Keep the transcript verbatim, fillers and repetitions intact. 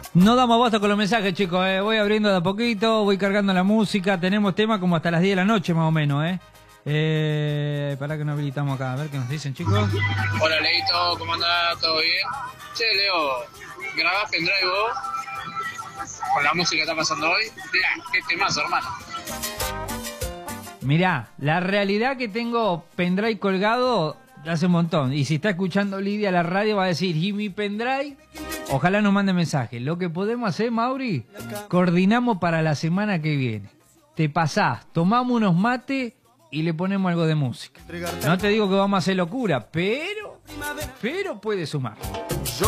No damos bosta con los mensajes, chicos. Eh. Voy abriendo de a poquito, voy cargando la música. Tenemos tema como hasta las diez de la noche, más o menos, ¿eh? Eh, para que nos habilitamos acá, a ver qué nos dicen, chicos. Hola, Leito, ¿cómo andás? ¿Todo bien? Che, Leo, ¿grabás pendrive vos? Con la música que está pasando hoy. Mirá, qué temazo, hermano. Mirá, la realidad que tengo pendrive colgado hace un montón. Y si está escuchando Lidia la radio va a decir, ¿y mi pendrive? Ojalá nos mande mensaje. Lo que podemos hacer, Mauri, coordinamos para la semana que viene. Te pasás, tomamos unos mates y le ponemos algo de música. No te digo que vamos a hacer locura, pero, pero puede sumar.